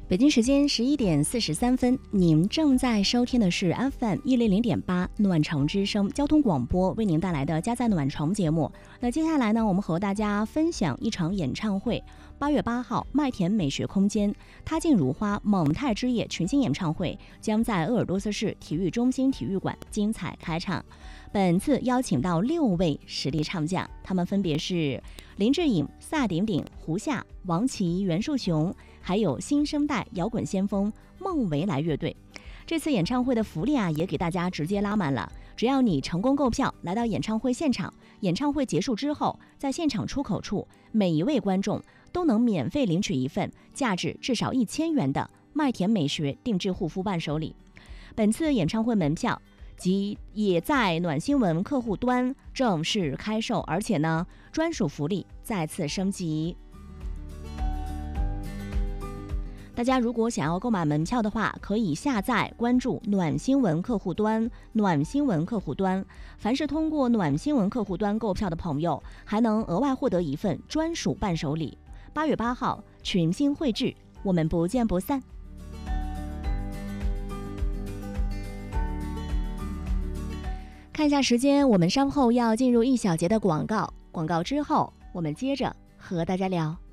北京时间11:43，您正在收听的是 FM100.8暖城之声交通广播为您带来的家在暖城节目。那接下来呢，我们和大家分享一场演唱会。8月8号，麦田美学空间他镜如花蒙太之夜群星演唱会将在鄂尔多斯市体育中心体育馆精彩开场。本次邀请到6位实力唱将，他们分别是林志颖、萨顶顶、胡夏、王琦、袁树雄，还有新生代摇滚先锋孟维来乐队。这次演唱会的福利也给大家直接拉满了，只要你成功购票来到演唱会现场，演唱会结束之后，在现场出口处，每一位观众都能免费领取一份价值至少1000元的麦田美学定制护肤伴手礼。本次演唱会门票及也在暖新闻客户端正式开售，而且呢，专属福利再次升级。大家如果想要购买门票的话，可以下载关注暖新闻客户端。凡是通过暖新闻客户端购票的朋友，还能额外获得一份专属伴手礼。8月8号群星汇聚，我们不见不散。看一下时间，我们稍后要进入1小节的广告之后，我们接着和大家聊。